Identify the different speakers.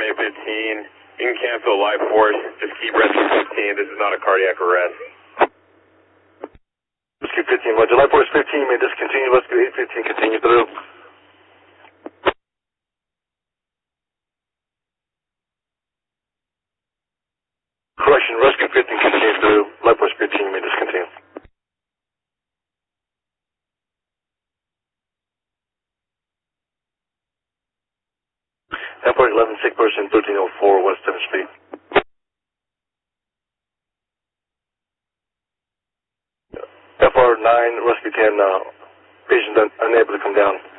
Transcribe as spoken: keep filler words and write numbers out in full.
Speaker 1: eight fifteen. You can cancel life force. Just keep rescue fifteen. This is not a cardiac arrest.
Speaker 2: Rescue fifteen, Roger. Life force fifteen may discontinue. Rescue eight fifteen, continue through. Correction, rescue fifteen, continue through. Life force fifteen may discontinue. F R eleven, sick person, thirteen oh four, West tenth Street. F R nine, rescue ten, uh, patient un unable to come down.